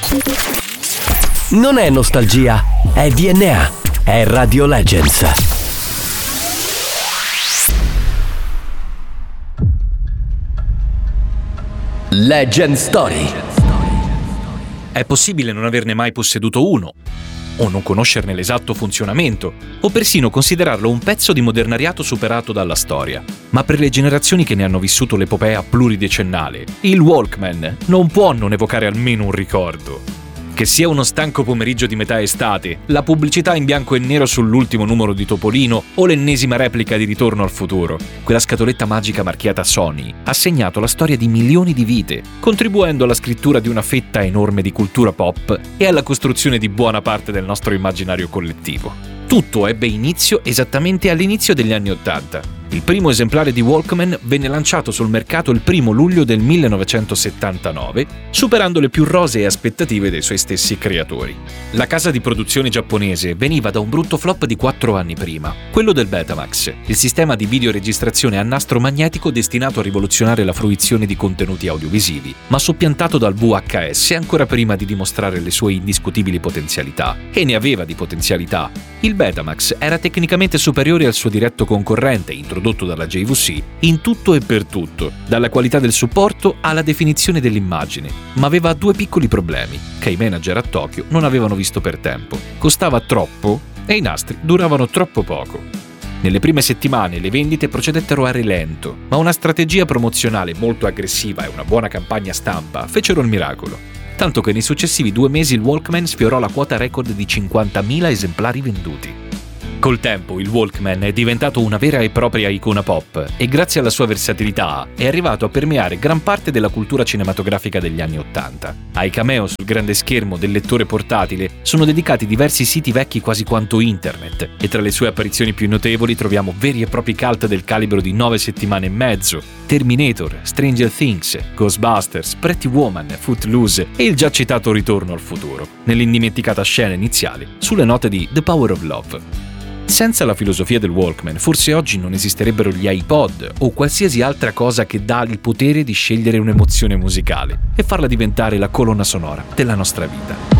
Non è nostalgia, è DNA, è Radio Legends. Legend Story. È possibile non averne mai posseduto uno, o non conoscerne l'esatto funzionamento, o persino considerarlo un pezzo di modernariato superato dalla storia. Ma per le generazioni che ne hanno vissuto l'epopea pluridecennale, il Walkman non può non evocare almeno un ricordo. Che sia uno stanco pomeriggio di metà estate, la pubblicità in bianco e nero sull'ultimo numero di Topolino o l'ennesima replica di Ritorno al futuro, quella scatoletta magica marchiata Sony ha segnato la storia di milioni di vite, contribuendo alla scrittura di una fetta enorme di cultura pop e alla costruzione di buona parte del nostro immaginario collettivo. Tutto ebbe inizio esattamente all'inizio degli anni '80. Il primo esemplare di Walkman venne lanciato sul mercato il 1 luglio del 1979, superando le più rosee aspettative dei suoi stessi creatori. La casa di produzione giapponese veniva da un brutto flop di 4 anni prima, quello del Betamax, il sistema di videoregistrazione a nastro magnetico destinato a rivoluzionare la fruizione di contenuti audiovisivi, ma soppiantato dal VHS ancora prima di dimostrare le sue indiscutibili potenzialità. E ne aveva di potenzialità. Il Betamax era tecnicamente superiore al suo diretto concorrente, introdotto dalla JVC, in tutto e per tutto, dalla qualità del supporto alla definizione dell'immagine, ma aveva 2 piccoli problemi, che i manager a Tokyo non avevano visto per tempo. Costava troppo e i nastri duravano troppo poco. Nelle prime settimane le vendite procedettero a rilento, ma una strategia promozionale molto aggressiva e una buona campagna stampa fecero il miracolo. Tanto che nei successivi 2 mesi il Walkman sfiorò la quota record di 50.000 esemplari venduti. Col tempo il Walkman è diventato una vera e propria icona pop e grazie alla sua versatilità è arrivato a permeare gran parte della cultura cinematografica degli anni '80. Ai cameo sul grande schermo del lettore portatile sono dedicati diversi siti vecchi quasi quanto internet e tra le sue apparizioni più notevoli troviamo veri e propri cult del calibro di 9 settimane e mezzo, Terminator, Stranger Things, Ghostbusters, Pretty Woman, Footloose e il già citato Ritorno al futuro, nell'indimenticata scena iniziale sulle note di The Power of Love. Senza la filosofia del Walkman, forse oggi non esisterebbero gli iPod o qualsiasi altra cosa che dà il potere di scegliere un'emozione musicale e farla diventare la colonna sonora della nostra vita.